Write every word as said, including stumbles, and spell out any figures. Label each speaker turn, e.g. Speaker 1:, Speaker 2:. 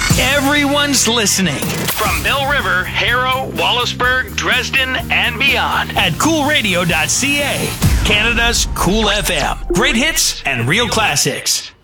Speaker 1: Everyone's listening. From Mill River, Harrow, Wallaceburg, Dresden, and beyond at cool radio dot c a. Canada's Cool F M. Great hits and real classics.